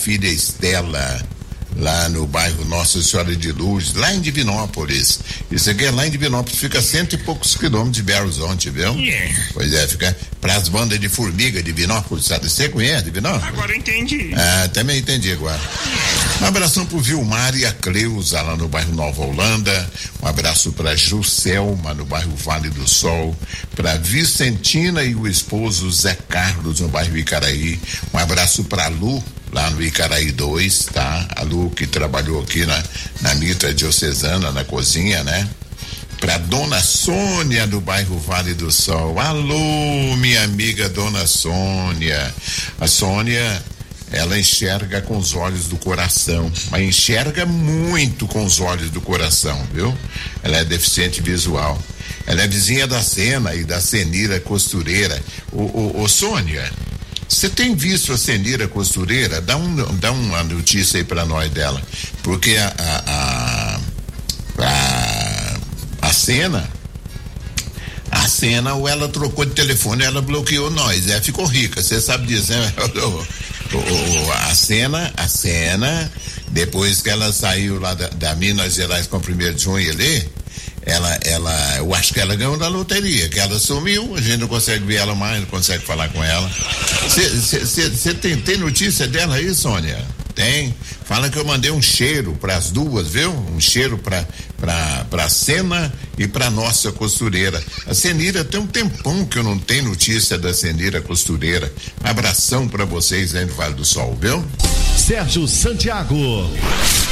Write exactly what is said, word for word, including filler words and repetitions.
filha Estela, lá no bairro Nossa Senhora de Lourdes, lá em Divinópolis. Isso aqui é lá em Divinópolis, fica cento e poucos quilômetros de Belo Horizonte, viu? Yeah. Pois é, fica pras bandas de formiga de Divinópolis, sabe? Você conhece Divinópolis? Agora eu entendi. Ah, também entendi agora. Um abração pro Vilmar e a Cleusa, lá no bairro Nova Holanda. Um abraço pra Juscelma, no bairro Vale do Sol. Pra Vicentina e o esposo Zé Carlos, no bairro Icaraí. Um abraço pra Lu, lá no Icaraí dois, tá? A Lu que trabalhou aqui na, na Mitra Diocesana, na cozinha, né? Pra Dona Sônia, do bairro Vale do Sol. Alô, minha amiga Dona Sônia. A Sônia, ela enxerga com os olhos do coração, mas enxerga muito com os olhos do coração, viu? Ela é deficiente visual. Ela é vizinha da Sena e da Senira Costureira. Ô, ô, ô Sônia, você tem visto a Senira Costureira? Dá, um, dá uma notícia aí pra nós dela. Porque a a, a, a, a Sena, a Sena, ou ela trocou de telefone, ela bloqueou nós. Ela ficou rica, você sabe disso, né? O, o, a Sena, a Sena, depois que ela saiu lá da, da Minas Gerais com o primeiro de junho ali, ela, ela, eu acho que ela ganhou na loteria, que ela sumiu, a gente não consegue ver ela mais, não consegue falar com ela. Você tem, tem notícia dela aí, Sônia? Tem. Fala que eu mandei um cheiro para as duas, viu? Um cheiro para para para Sena e para nossa costureira. A Senira, tem um tempão que eu não tenho notícia da Senira Costureira. Um abração para vocês aí no Vale do Sol, viu? Sérgio Santiago.